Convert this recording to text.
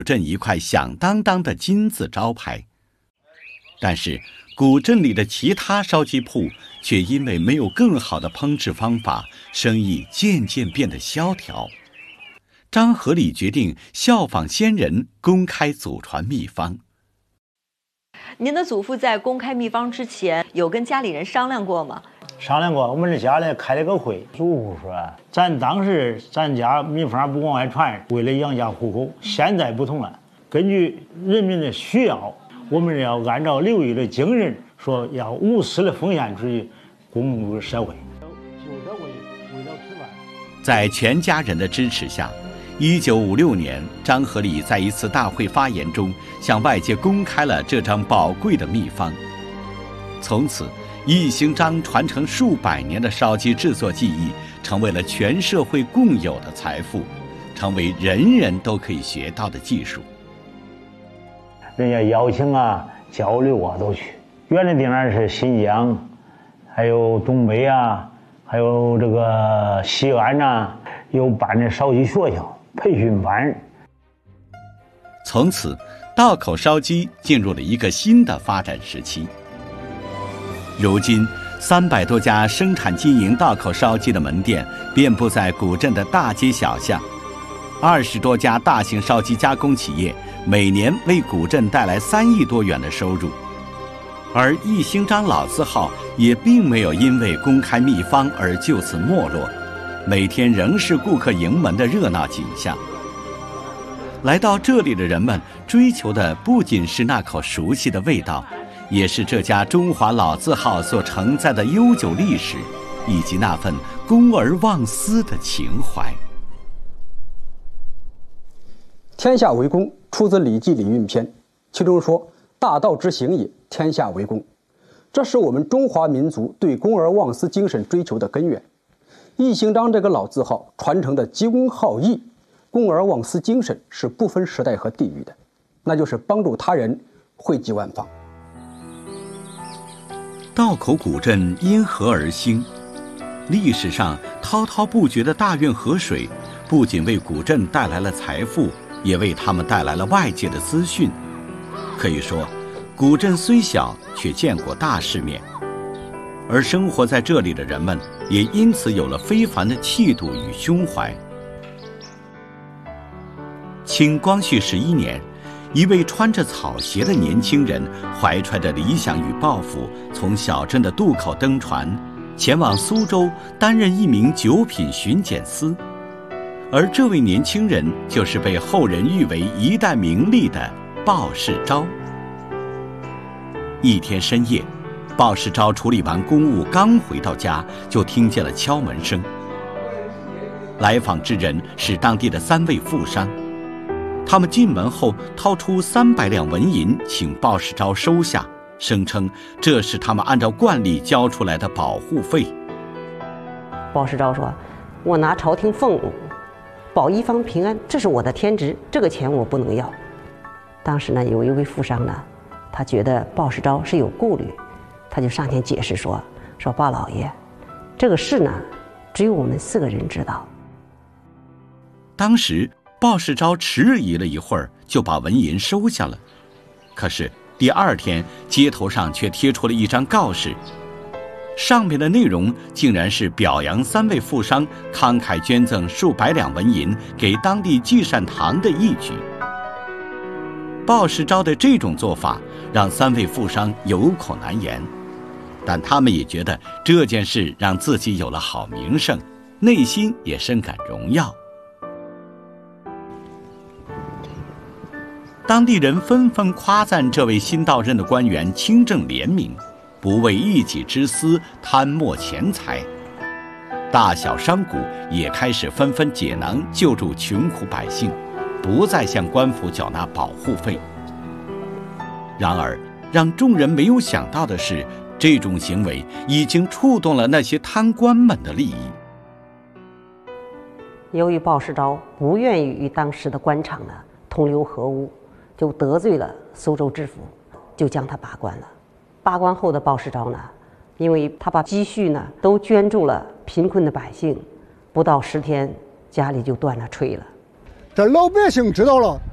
镇一块响当当的金字招牌。但是古镇里的其他烧鸡铺却因为没有更好的烹制方法，生意渐渐变得萧条。张和礼决定效仿先人，公开祖传秘方。 您的祖父在公开秘方之前，有跟家里人商量过吗？ 商量过，我们这家里开了个会，祖父说，咱当时咱家秘方不往外传，为了养家糊口。现在不同了，根据人民的需要，我们要按照刘裕的精神，说要无私的奉献出去，公务社会。就这为了吃饭。 在全家人的支持下，1956年，张和礼在一次大会发言中，向外界公开了这张宝贵的秘方。从此，易兴章传承数百年的烧鸡制作技艺，成为了全社会共有的财富，成为人人都可以学到的技术。 人家邀请啊、交流啊都去。原来地方是新疆，还有东北啊，还有这个西安啊，有办的烧鸡学校、培训班。 从此，道口烧鸡进入了一个新的发展时期。如今，300多家生产经营道口烧鸡的门店遍布在古镇的大街小巷，20多家大型烧鸡加工企业每年为古镇带来3亿多元的收入。而易兴章老字号也并没有因为公开秘方而就此没落，每天仍是顾客盈门的热闹景象。来到这里的人们追求的不仅是那口熟悉的味道，也是这家中华老字号所承载的悠久历史，以及那份公而忘私的情怀。 天下为公出自《礼记·礼运篇》，其中说：“大道之行也，天下为公。”这是我们中华民族对公而忘私精神追求的根源。易兴章这个老字号传承的积公好义、公而忘私精神是不分时代和地域的，那就是帮助他人，惠及万方。 道口古镇因河而兴，历史上滔滔不绝的大运河水，不仅为古镇带来了财富，也为他们带来了外界的资讯。可以说，古镇虽小，却见过大世面，而生活在这里的人们也因此有了非凡的气度与胸怀。清光绪11年，一位穿着草鞋的年轻人，怀揣着理想与抱负，从小镇的渡口登船，前往苏州担任一名九品巡检司。而这位年轻人就是被后人誉为一代名吏的鲍世钊。一天深夜，鲍世钊处理完公务，刚回到家，就听见了敲门声。来访之人是当地的3位富商，他们进门后掏出300两纹银，请鲍世钊收下，声称这是他们按照惯例交出来的保护费。 鲍世钊说：“我拿朝廷俸禄保一方平安，这是我的天职，这个钱我不能要。”当时呢，有一位富商呢，他觉得鲍世钊是有顾虑，他就上前解释说鲍老爷，这个事呢，只有我们4个人知道。 当时鲍世钊迟疑了一会儿，就把纹银收下了。可是第2天，街头上却贴出了一张告示，上面的内容竟然是表扬3位富商慷慨捐赠数百两纹银给当地济善堂的义举。鲍世钊的这种做法让3位富商有口难言，但他们也觉得这件事让自己有了好名声，内心也深感荣耀。当地人纷纷夸赞这位新到任的官员清正廉明，不为一己之私贪墨钱财。大小商贾也开始纷纷解囊救助穷苦百姓，不再向官府缴纳保护费。然而，让众人没有想到的是，这种行为已经触动了那些贪官们的利益。 由于鲍世钊不愿意与当时的官场呢同流合污，就得罪了苏州知府，就将他罢官了。罢官后的鲍世钊呢，因为他把积蓄呢都捐助了贫困的百姓，不到10天，家里就断了炊了。 这老百姓知道了，